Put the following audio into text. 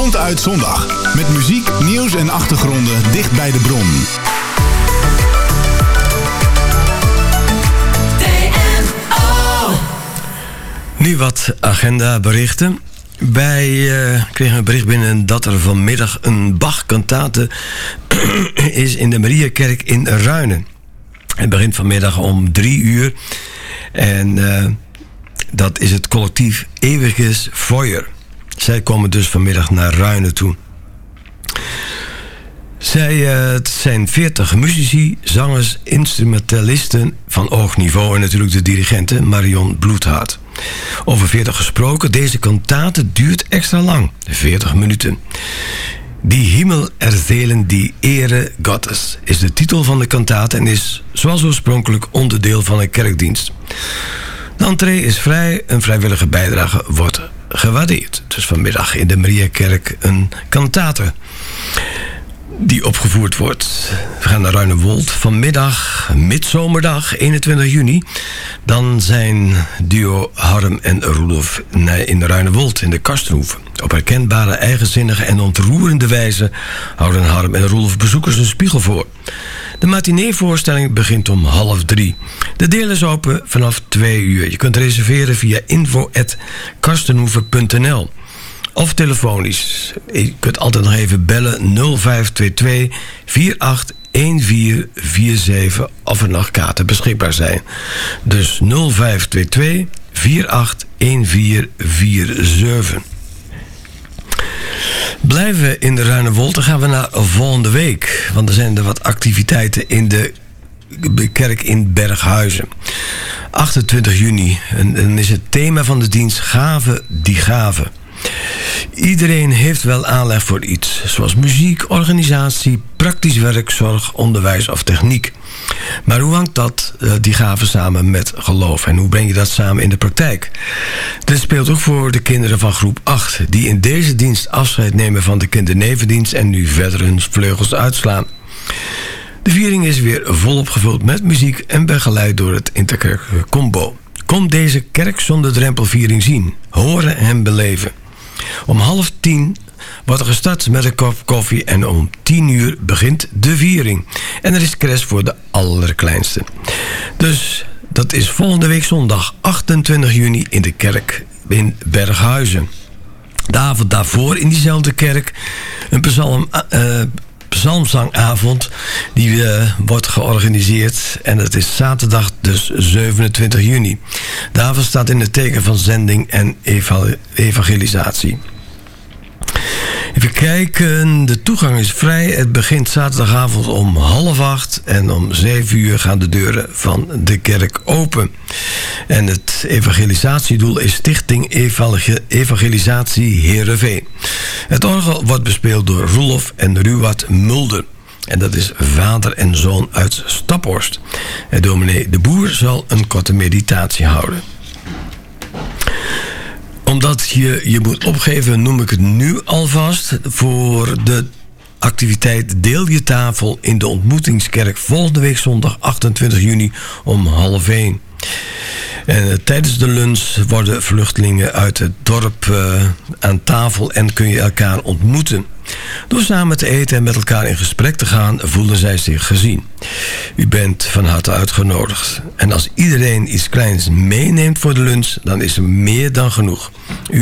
Ronduit Zondag. Met muziek, nieuws en achtergronden dicht bij de bron. Nu wat agendaberichten. Wij kregen een bericht binnen dat er vanmiddag een Bach-kantate is in de Mariakerk in Ruinen. Het begint vanmiddag om 3:00 en dat is het collectief Ewiges Feuer. Zij komen dus vanmiddag naar Ruinen toe. Het zijn 40 muzici, zangers, instrumentalisten van hoog niveau en natuurlijk de dirigente Marion Bloedhart. Over 40 gesproken, deze kantate duurt extra lang, 40 minuten. Die Himmel erzählen die Ehre Gottes is de titel van de kantate en is zoals oorspronkelijk onderdeel van een kerkdienst. De entree is vrij, een vrijwillige bijdrage wordt gewaardeerd. Dus vanmiddag in de Mariakerk een kantate die opgevoerd wordt. We gaan naar Ruinewold. Vanmiddag, midzomerdag, 21 juni... dan zijn duo Harm en Roelof in Ruinewold in de Kastenhoeve. Op herkenbare, eigenzinnige en ontroerende wijze houden Harm en Roelof bezoekers een spiegel voor. De matineevoorstelling begint om 2:30. De deel is open vanaf 2:00. Je kunt reserveren via info@karstenhoeve.nl. Of telefonisch. Je kunt altijd nog even bellen 0522 481447 of er nog kaarten beschikbaar zijn. Dus 0522 481447. Blijven we in de Ruinewold, dan gaan we naar volgende week. Want er zijn er wat activiteiten in de kerk in Berghuizen. 28 juni. En dan is het thema van de dienst Gave die Gave. Iedereen heeft wel aanleg voor iets, zoals muziek, organisatie, praktisch werk, zorg, onderwijs of techniek. Maar hoe hangt die gave samen met geloof en hoe breng je dat samen in de praktijk? Dit speelt ook voor de kinderen van groep 8, die in deze dienst afscheid nemen van de kindernevendienst en nu verder hun vleugels uitslaan. De viering is weer volop gevuld met muziek en begeleid door het interkerkelijke combo. Kom deze kerk zonder drempelviering zien, horen en beleven. Om 9:30 wordt er gestart met een kop koffie en om 10:00 begint de viering. En er is crash voor de allerkleinste. Dus dat is volgende week zondag 28 juni in de kerk in Berghuizen. De avond daarvoor in diezelfde kerk een psalmzangavond die wordt georganiseerd en het is zaterdag dus 27 juni. De avond staat in het teken van zending en evangelisatie. Even kijken, de toegang is vrij. Het begint zaterdagavond om 7:30 en om 7:00 gaan de deuren van de kerk open. En het evangelisatiedoel is Stichting Evangelisatie Heerenveen. Het orgel wordt bespeeld door Roelof en Ruward Mulder. En dat is vader en zoon uit Staphorst. En dominee De Boer zal een korte meditatie houden. Omdat je moet opgeven, noem ik het nu alvast. Voor de activiteit Deel je tafel in de ontmoetingskerk volgende week zondag 28 juni om 12:30. En tijdens de lunch worden vluchtelingen uit het dorp aan tafel en kun je elkaar ontmoeten. Door samen te eten en met elkaar in gesprek te gaan, voelen zij zich gezien. U bent van harte uitgenodigd. En als iedereen iets kleins meeneemt voor de lunch, dan is er meer dan genoeg.